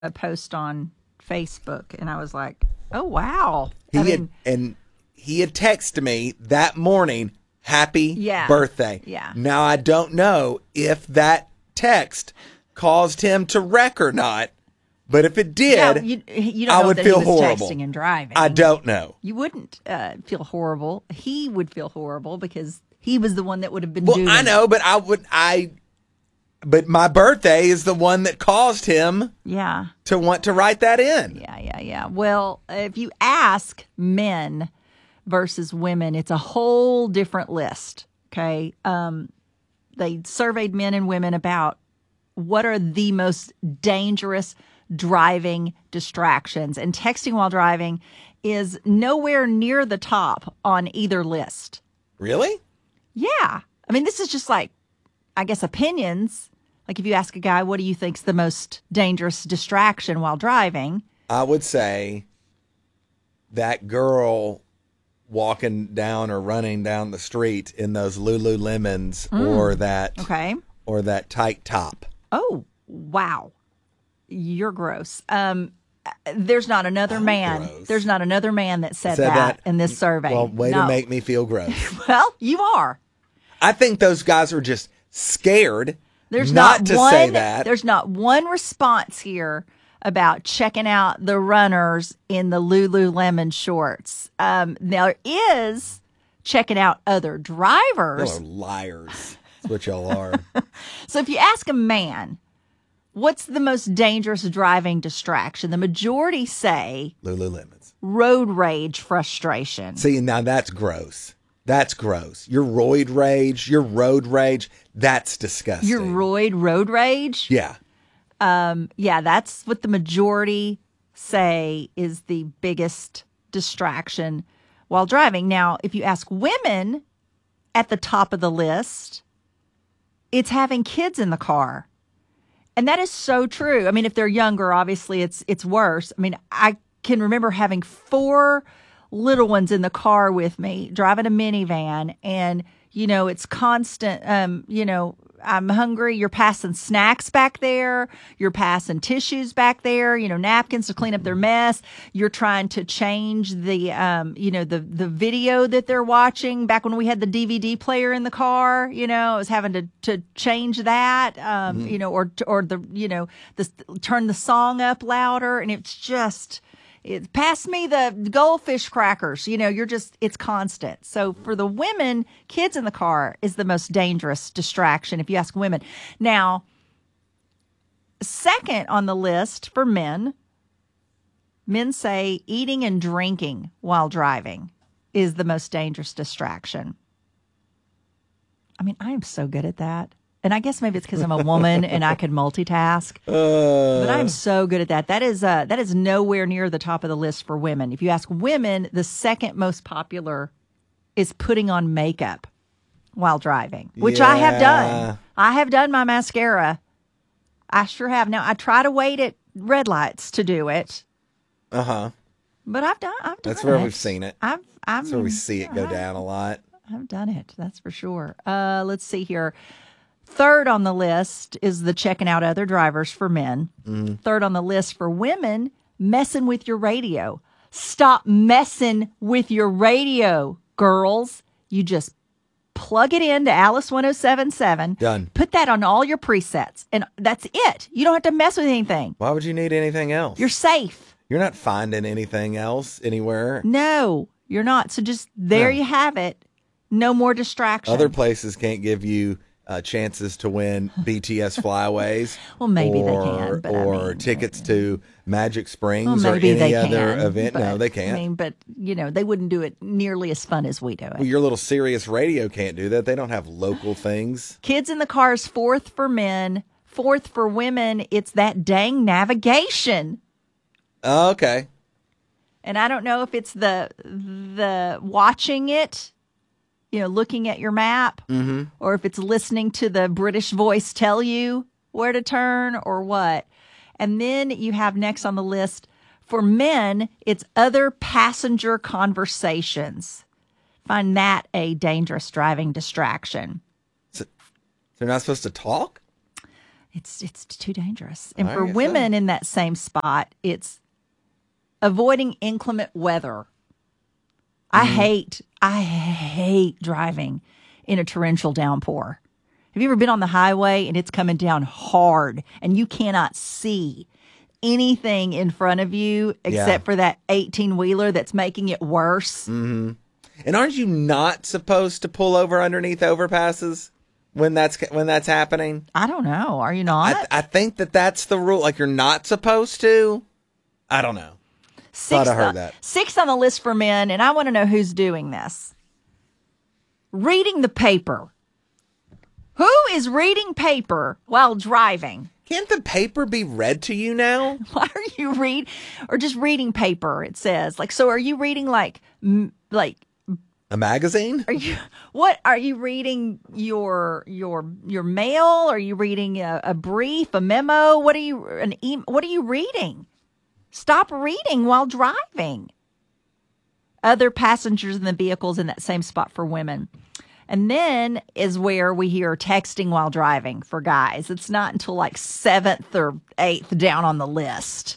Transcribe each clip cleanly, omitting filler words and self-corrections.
a post on Facebook, and I was like, "Oh wow!" He had texted me that morning, "Happy birthday." Yeah. Now I don't know if that text caused him to wreck or not, but if it did, you don't I know would that feel he was horrible. texting and driving. I don't know. You wouldn't feel horrible. He would feel horrible because he was the one that would have been doing. Well, I know, but But my birthday is the one that caused him to want to write that in. Yeah. Well, if you ask men versus women, it's a whole different list, okay? They surveyed men and women about what are the most dangerous driving distractions. And texting while driving is nowhere near the top on either list. Really? Yeah. I mean, this is just like, I guess, opinions. Like if you ask a guy, what do you think's the most dangerous distraction while driving? I would say that girl walking down or running down the street in those Lululemons or that tight top. Oh, wow. You're gross. There's not another man. Gross. There's not another man that said that in this survey. Well, way to make me feel gross. Well, you are. I think those guys are just scared. There's not to one, say that. There's not one response here about checking out the runners in the Lululemon shorts. There is checking out other drivers. Y'all are liars. That's what y'all are. So if you ask a man, what's the most dangerous driving distraction? The majority say Lululemons. Road rage frustration. See, now that's gross. That's gross. Your roid rage, your road rage, that's disgusting. Your road rage? Yeah. Yeah, that's what the majority say is the biggest distraction while driving. Now, if you ask women, at the top of the list, it's having kids in the car. And that is so true. I mean, if they're younger, obviously it's worse. I mean, I can remember having 4 little ones in the car with me, driving a minivan, and, it's constant, I'm hungry. You're passing snacks back there. You're passing tissues back there, napkins to clean up their mess. You're trying to change the, the video that they're watching. Back when we had the DVD player in the car, I was having to change that, turn the song up louder. And it's just, pass me the goldfish crackers. It's constant. So for the women, kids in the car is the most dangerous distraction if you ask women. Now, second on the list for men say eating and drinking while driving is the most dangerous distraction. I mean, I am so good at that. And I guess maybe it's because I'm a woman and I can multitask. But I'm so good at that. That is nowhere near the top of the list for women. If you ask women, the second most popular is putting on makeup while driving, which I have done. I have done my mascara. I sure have. Now, I try to wait at red lights to do it. Uh-huh. But I've done That's it. where we've seen it. That's where we see it go Uh-huh. down a lot. I've done it. That's for sure. Let's see here. Third on the list is the checking out other drivers for men. Mm-hmm. Third on the list for women, messing with your radio. Stop messing with your radio, girls. You just plug it into Alice 1077. Done. Put that on all your presets, and that's it. You don't have to mess with anything. Why would you need anything else? You're safe. You're not finding anything else anywhere. No, you're not. So just there you have it. No more distraction. Other places can't give you chances to win BTS flyaways. Well, maybe they can. But tickets to Magic Springs or any other event. No, they can't. But, they wouldn't do it nearly as fun as we do it. Well, your little Sirius radio can't do that. They don't have local things. Kids in the car is fourth for men. Fourth for women, it's that dang navigation. Oh, okay. And I don't know if it's the watching it, looking at your map, or if it's listening to the British voice tell you where to turn or what. And then you have next on the list for men, it's other passenger conversations. Find that a dangerous driving distraction. So they're not supposed to talk? It's too dangerous. And for women in that same spot, it's avoiding inclement weather. I hate driving in a torrential downpour. Have you ever been on the highway and it's coming down hard and you cannot see anything in front of you except for that 18-wheeler that's making it worse? Mm-hmm. And aren't you not supposed to pull over underneath overpasses when that's happening? I don't know. Are you not? I think that's the rule. Like, you're not supposed to. I don't know. Thought I heard that. 6 on the list for men, and I want to know who's doing this. Reading the paper. Who is reading paper while driving? Can't the paper be read to you now? Why are you or just reading paper? It says so. Are you reading like a magazine? What are you reading? Your mail? Are you reading a brief, a memo? What are you reading? Stop reading while driving. Other passengers in the vehicles in that same spot for women. And then is where we hear texting while driving for guys. It's not until 7th or 8th down on the list.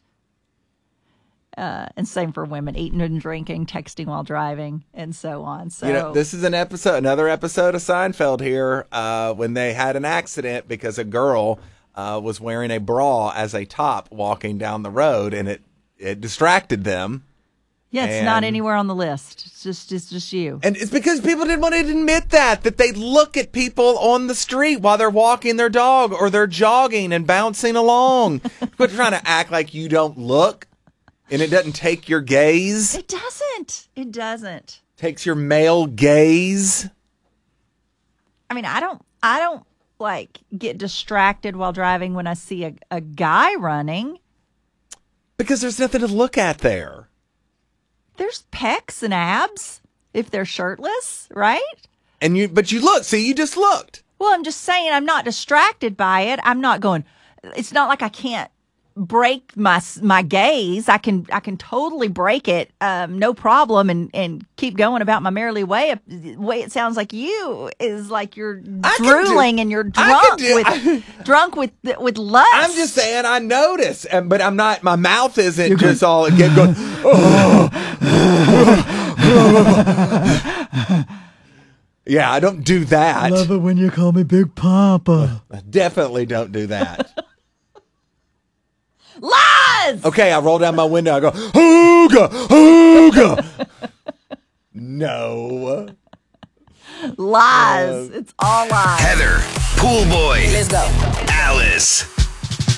And same for women, eating and drinking, texting while driving, and so on. So this is another episode of Seinfeld here when they had an accident because a girl was wearing a bra as a top walking down the road, and it distracted them. Yeah, it's not anywhere on the list. It's just you. And it's because people didn't want to admit that they look at people on the street while they're walking their dog or they're jogging and bouncing along. Quit trying to act like you don't look and it doesn't take your gaze. It doesn't. Takes your male gaze. I mean, I don't get distracted while driving when I see a guy running. Because there's nothing to look at there. There's pecs and abs if they're shirtless, right? But you look. See, you just looked. Well, I'm just saying I'm not distracted by it. I'm not going. It's not like I can't break my gaze. I can totally break it, no problem, and keep going about my merrily way. The way it sounds like you is like you're drooling and you're drunk with lust. I'm just saying I notice, but I'm not. My mouth isn't just all again going. Yeah, I don't do that. I love it when you call me Big Papa. I definitely don't do that. Lies! Okay, I roll down my window. I go, hooga, hooga. No. Lies. It's all lies. Heather, Pool Boy. Let's go. Alice.